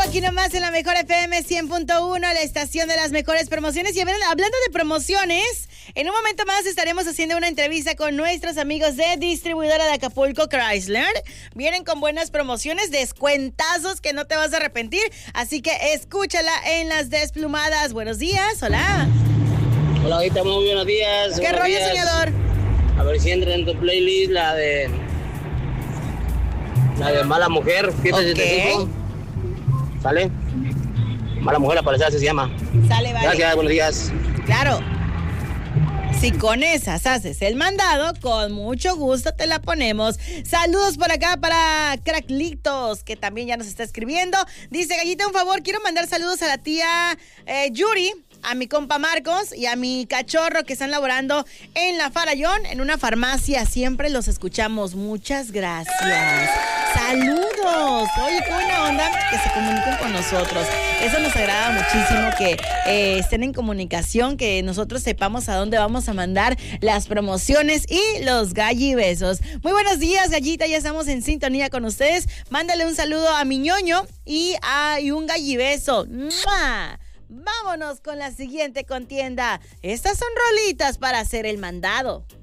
Aquí nomás en la Mejor FM 100.1, la estación de las mejores promociones. Y hablando de promociones, en un momento más estaremos haciendo una entrevista con nuestros amigos de Distribuidora de Acapulco Chrysler. Vienen con buenas promociones, descuentazos que no te vas a arrepentir. Así que escúchala en Las Desplumadas. Buenos días, hola. Hola, ahorita muy buenos días. ¿Qué rollo, soñador? A ver si entra en tu playlist la de Mala Mujer, 775. ¿Sale? Mala Mujer, la parecida se llama. Sale, vale. Gracias, buenos días. Claro. Si con esas haces el mandado, con mucho gusto te la ponemos. Saludos por acá para Cracklitos, que también ya nos está escribiendo. Dice, Gallita, un favor, quiero mandar saludos a la tía Yuri, a mi compa Marcos y a mi cachorro que están laborando en la Farallón, en una farmacia. Siempre los escuchamos. Muchas gracias. ¡Saludos! Oye, qué buena onda que se comuniquen con nosotros. Eso nos agrada muchísimo, que estén en comunicación, que nosotros sepamos a dónde vamos a mandar las promociones y los gallibesos. Muy buenos días, Gallita, ya estamos en sintonía con ustedes. Mándale un saludo a mi ñoño y un gallibeso. ¡Mua! Vámonos con la siguiente contienda. Estas son rolitas para hacer el mandado.